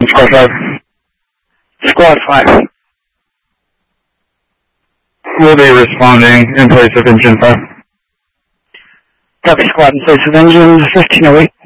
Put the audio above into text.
Squad 5. Squad 5. We'll be responding in place of Engine 5. Copy, Squad in place of Engine 1508.